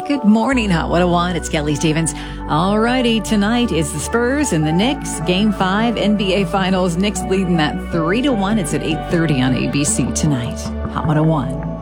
Good morning, Hot 101. It's Kelly Stevens. All righty, tonight is the Spurs and the Knicks. Game 5, NBA Finals. Knicks leading that 3-1. It's at 8:30 on ABC tonight. Hot 101.